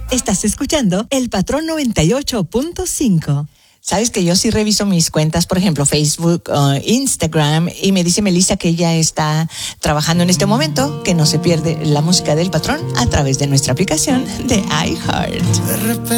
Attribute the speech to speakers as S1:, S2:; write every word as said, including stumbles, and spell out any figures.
S1: Estás escuchando El Patrón noventa y ocho punto cinco.
S2: Sabes que yo sí reviso mis cuentas, por ejemplo, Facebook, uh, Instagram, y me dice Melissa que ella está trabajando en este momento, que no se pierde la música del Patrón a través de nuestra aplicación de iHeart.